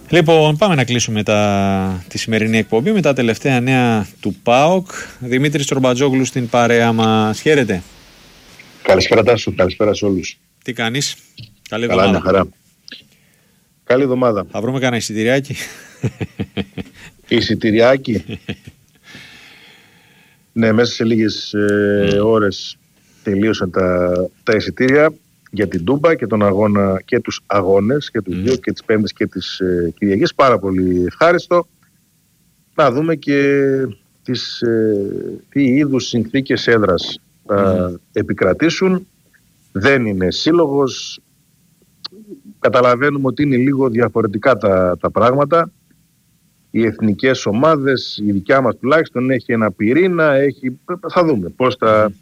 Λοιπόν, πάμε να κλείσουμε τη σημερινή εκπομπή με τα τελευταία νέα του ΠΑΟΚ. Δημήτρης Τσορμπατζόγλου στην παρέα μας. Χαίρετε. Καλησπέρα Τάσο, καλησπέρα σε όλους. Τι κάνεις? Καλή εβδομάδα. Καλά, μια χαρά. Καλή εβδομάδα. Θα βρούμε κανένα εισιτηριάκι? Εισιτηριάκι. Ναι, μέσα σε λίγες ώρες τελείωσαν τα εισιτήρια για την Τούμπα και τον αγώνα και τους αγώνες και τους δύο, και τις Πέμπτες και τις Κυριακές. Πάρα πολύ ευχάριστο. Να δούμε και τι είδους συνθήκες έδρας θα επικρατήσουν. Δεν είναι σύλλογος. Καταλαβαίνουμε ότι είναι λίγο διαφορετικά τα πράγματα. Οι εθνικές ομάδες, η δικιά μας τουλάχιστον, έχει ένα πυρήνα, θα δούμε πώς θα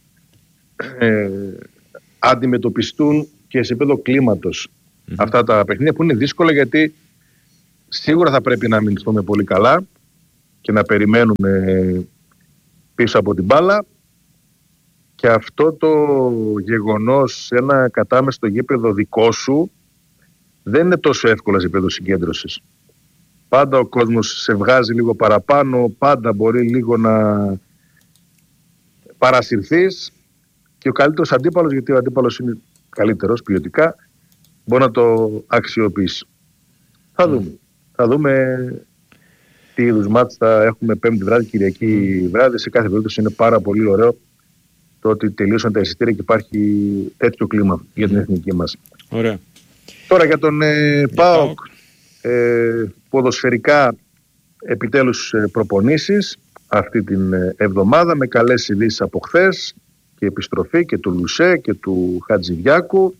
αντιμετωπιστούν και σε επίπεδο κλίματος αυτά τα παιχνίδια, που είναι δύσκολα, γιατί σίγουρα θα πρέπει να αμυνθούμε πολύ καλά και να περιμένουμε πίσω από την μπάλα, και αυτό το γεγονός, ένα κατάμεστο γήπεδο δικό σου, δεν είναι τόσο εύκολο σε επίπεδο συγκέντρωσης. Πάντα ο κόσμος σε βγάζει λίγο παραπάνω, πάντα μπορεί λίγο να παρασυρθείς, και ο καλύτερος αντίπαλος, γιατί ο αντίπαλος είναι καλύτερος ποιοτικά, μπορεί να το αξιοποιήσει. Θα δούμε. Θα δούμε τι είδους μάτς θα έχουμε Πέμπτη βράδυ, Κυριακή βράδυ. Σε κάθε περίπτωση είναι πάρα πολύ ωραίο το ότι τελείωσαν τα εισιτήρια και υπάρχει τέτοιο κλίμα για την εθνική μας. Ωραία. Τώρα για τον ΠΑΟΚ, ποδοσφαιρικά επιτέλους προπονήσεις αυτή την εβδομάδα, με καλές ειδήσεις από χθες και επιστροφή και του Λουσέ και του Χατζηδιάκου.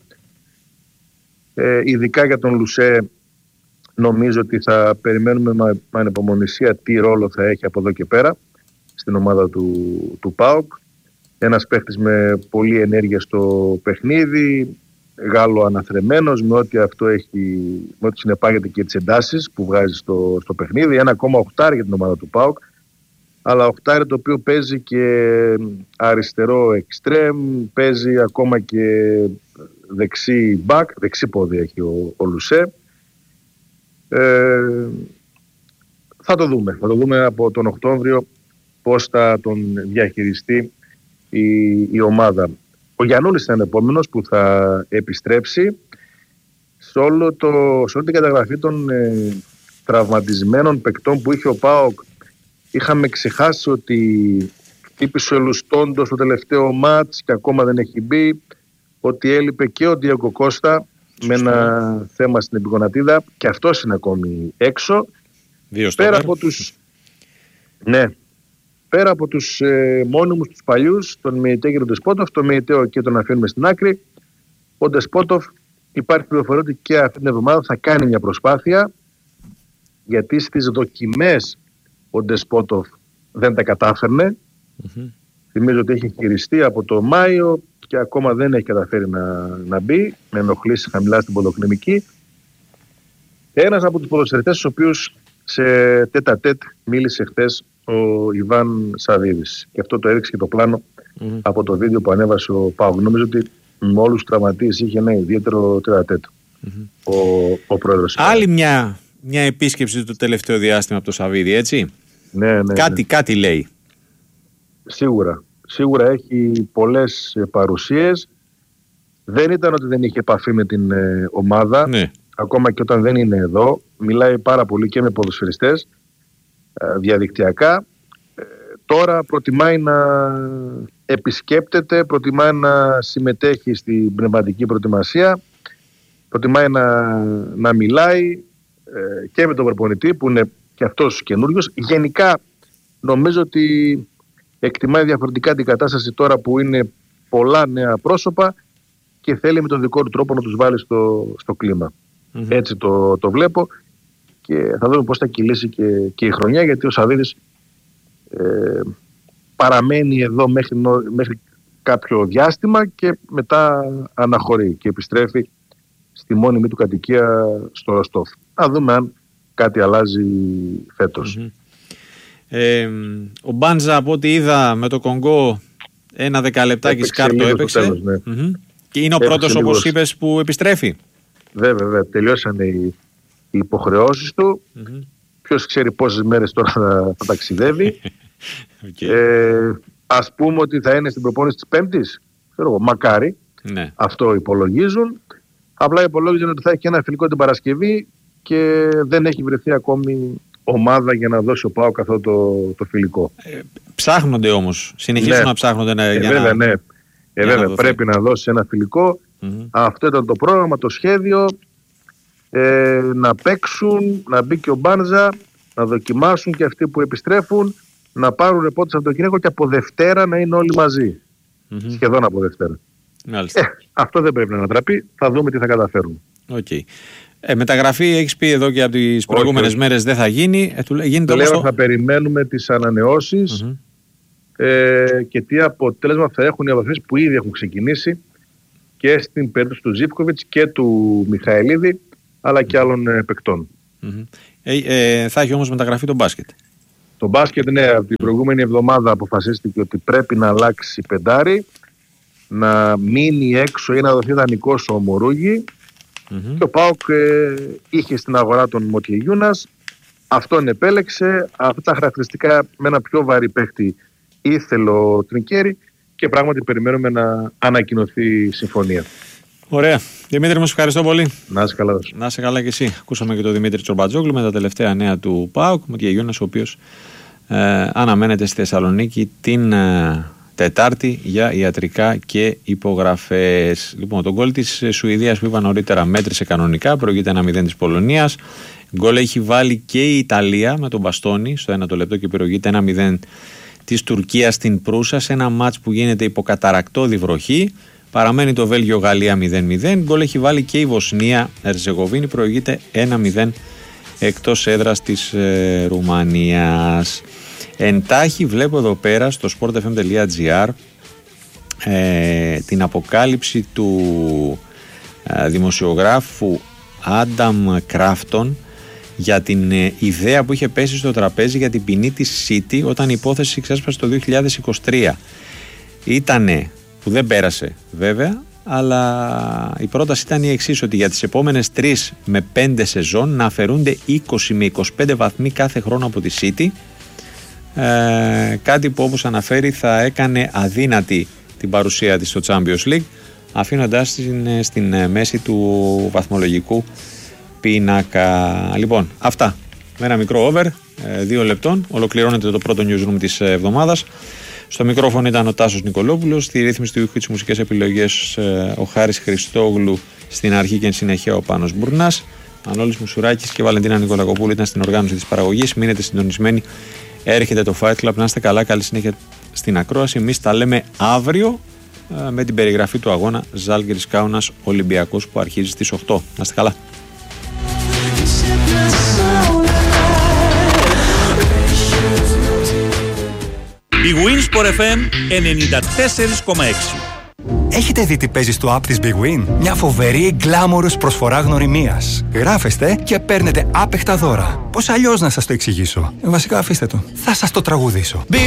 Ειδικά για τον Λουσέ νομίζω ότι θα περιμένουμε με ανυπομονησία τι ρόλο θα έχει από εδώ και πέρα στην ομάδα του ΠΑΟΚ. Ένας παίχτης με πολλή ενέργεια στο παιχνίδι, Γάλλο αναθρεμένος, με ό,τι αυτό έχει, με ό,τι συνεπάγεται και τις εντάσεις που βγάζει στο παιχνίδι. Ένα ακόμα οχτάρι για την ομάδα του ΠΑΟΚ, αλλά οχτάρι το οποίο παίζει και αριστερό εξτρέμ, παίζει ακόμα και δεξί μπακ, δεξί πόδι έχει ο Λουσέ. Θα το δούμε από τον Οκτώβριο πώς θα τον διαχειριστεί η ομάδα. Ο Γιαννούλης ήταν επόμενος που θα επιστρέψει. Σε όλη την καταγραφή των τραυματισμένων παικτών που είχε ο ΠΑΟΚ, είχαμε ξεχάσει ότι χτύπησε ο Λουστόντο στο τελευταίο μάτς και ακόμα δεν έχει μπει, ότι έλειπε και ο Ντιέγκο Κώστα με ένα θέμα στην επιγονατίδα, και αυτός είναι ακόμη έξω. Πέρα από τους μόνιμους, τους παλιούς, τον Μεϊτέ και τον Ντεσπότοφ, τον Μεϊτέ και τον αφήνουμε στην άκρη. Ο Ντεσπότοφ, υπάρχει πληροφορία ότι και αυτή την εβδομάδα θα κάνει μια προσπάθεια, γιατί στις δοκιμές ο Ντεσπότοφ δεν τα κατάφερνε. Θυμίζω ότι έχει χειριστεί από το Μάιο και ακόμα δεν έχει καταφέρει να μπει, με ενοχλήσεις χαμηλά στην ποδοκνημική. Ένας από τους ποδοσφαιριστές, στους οποίους σε τέτα-τέτ μίλησε χθες ο Ιβάν Σαββίδης, και αυτό το έδειξε και το πλάνο από το βίντεο που ανέβασε ο ΠΑΟΚ. Νομίζω ότι με όλους τους τραυματίες είχε ένα ιδιαίτερο τέτα-τέτ ο πρόεδρος. Άλλη μια επίσκεψη το τελευταίο διάστημα από το Σαββίδη, έτσι. Ναι. Κάτι λέει. Σίγουρα έχει πολλές παρουσίες. Δεν ήταν ότι δεν είχε επαφή με την ομάδα. Ναι. Ακόμα και όταν δεν είναι εδώ, μιλάει πάρα πολύ και με ποδοσφαιριστές διαδικτυακά. Τώρα προτιμάει να επισκέπτεται, προτιμάει να συμμετέχει στην πνευματική προετοιμασία, προτιμάει να μιλάει και με τον προπονητή που είναι και αυτός καινούριος. Γενικά νομίζω ότι εκτιμάει διαφορετικά την κατάσταση τώρα που είναι πολλά νέα πρόσωπα και θέλει με τον δικό του τρόπο να τους βάλει στο κλίμα. Έτσι το βλέπω, και θα δούμε πώς θα κυλήσει και η χρονιά, γιατί ο Σαββίδης παραμένει εδώ μέχρι κάποιο διάστημα και μετά αναχωρεί και επιστρέφει στη μόνιμη του κατοικία στο Ροστόφ. Να δούμε αν κάτι αλλάζει φέτος. Ο Μπάντζα, από ό,τι είδα με το Κονγκό, ένα 10 λεπτάκι σκάρτο έπαιξε. Τέλος, ναι. Και είναι ο πρώτος, όπως είπες, που επιστρέφει. Βέβαια. Τελειώσανε οι υποχρεώσεις του. Ποιος ξέρει πόσες μέρες τώρα θα ταξιδεύει. Ας πούμε ότι θα είναι στην προπόνηση της Πέμπτης. Μακάρι. Ναι. Αυτό υπολογίζουν. Απλά υπολόγιζαν ότι θα έχει και ένα φιλικό την Παρασκευή και δεν έχει βρεθεί ακόμη ομάδα για να δώσει ο ΠΑΟΚ αυτό το φιλικό. Ψάχνονται όμως. Συνεχίζουν να ψάχνονται βέβαια, ναι. Βέβαια, πρέπει να δώσει ένα φιλικό. Αυτό ήταν το πρόγραμμα, το σχέδιο. Να παίξουν, να μπει και ο Μπάνζα, να δοκιμάσουν και αυτοί που επιστρέφουν, να πάρουν ρεπό από το Κυριακό και από Δευτέρα να είναι όλοι μαζί. Σχεδόν από Δευτέρα. Αυτό δεν πρέπει να ανατραπεί. Θα δούμε τι θα καταφέρουν. Okay. Μεταγραφή έχεις πει εδώ και από τις προηγούμενες μέρες δεν θα γίνει. Λέω θα περιμένουμε τις ανανεώσεις και τι αποτέλεσμα θα έχουν οι επαφές που ήδη έχουν ξεκινήσει και στην περίπτωση του Ζίβκοβιτς και του Μιχαηλίδη, αλλά και άλλων παικτών. Θα έχει όμως μεταγραφεί το μπάσκετ. Το μπάσκετ, ναι, από την προηγούμενη εβδομάδα αποφασίστηκε ότι πρέπει να αλλάξει πεντάρι, να μείνει έξω ή να δοθεί δανεικός ο Μορούγη. Και ο ΠΑΟΚ είχε στην αγορά τον Μοτιεγιούνας, αυτόν επέλεξε. Αυτά τα χαρακτηριστικά με ένα πιο βαρύ παίχτη ήθελε ο Τρινκέρι και πράγματι περιμένουμε να ανακοινωθεί η συμφωνία. Ωραία. Δημήτρη, μας ευχαριστώ πολύ. Να είσαι καλά. Να είσαι καλά και εσύ. Ακούσαμε και τον Δημήτρη Τσορμπατζόγλου με τα τελευταία νέα του ΠΑΟΚ. Μοτιεγιούνας, ο οποίος αναμένεται στη Θεσσαλονίκη την Τετάρτη για ιατρικά και υπογραφές. Λοιπόν, το γκολ της Σουηδίας που είπα νωρίτερα μέτρησε κανονικά, προηγείται 1-0 της Πολωνίας. Γκολ έχει βάλει και η Ιταλία με τον μπαστόνι στο 1 λεπτό και προηγείται 1-0 της Τουρκίας στην Προύσα σε ένα μάτς που γίνεται υπό καταρακτώδη βροχή. Παραμένει το Βέλγιο-Γαλλία 0-0. Γκολ έχει βάλει και η Βοσνία-Ερζεγοβίνη, προηγείται 1-0 εκτός έδρας της Ρουμανίας. Εντάχει βλέπω εδώ πέρα στο sportfm.gr την αποκάλυψη του δημοσιογράφου Άνταμ Κράφτον για την ιδέα που είχε πέσει στο τραπέζι για την ποινή της City όταν η υπόθεση ξέσπασε το 2023. Ήτανε, που δεν πέρασε βέβαια, αλλά η πρόταση ήταν η εξής, ότι για τις επόμενες 3 με 5 σεζόν να αφαιρούνται 20 με 25 βαθμοί κάθε χρόνο από τη City. Κάτι που όπως αναφέρει θα έκανε αδύνατη την παρουσία της στο Champions League, αφήνοντάς την στην μέση του βαθμολογικού πίνακα. Λοιπόν, αυτά με ένα μικρό over 2 λεπτών ολοκληρώνεται το πρώτο newsroom της εβδομάδας. Στο μικρόφωνο ήταν ο Τάσος Νικολόπουλος, στη ρύθμιση του ήχου και τις μουσικές επιλογές ο Χάρης Χριστόγλου, στην αρχή και συνεχεία ο Πάνος Μπουρνάς. Μανώλης Μουσουράκης και Βαλεντίνα Νικολακοπούλου ήταν στην οργάνωση της παραγωγής. Μείνετε συντονισμένοι. Έρχεται το Fight Club. Να είστε καλά, καλή συνέχεια στην ακρόαση. Εμείς τα λέμε αύριο με την περιγραφή του αγώνα Ζάλγκιρις Κάουνας Ολυμπιακός που αρχίζει στις 8. Να είστε καλά. Η Winsport FM 94,6. Έχετε δει τι παίζει στο app της Big Win? Μια φοβερή γκλάμορος προσφορά γνωριμίας. Γράφεστε και παίρνετε άπεχτα δώρα. Πώς αλλιώς να σας το εξηγήσω? Βασικά αφήστε το. Θα σας το τραγουδήσω.